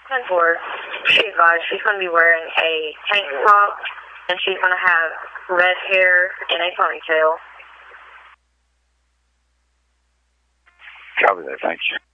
10-4. She advised she's going to be wearing a tank top, and she's going to have red hair and a ponytail. Copy that, thank you.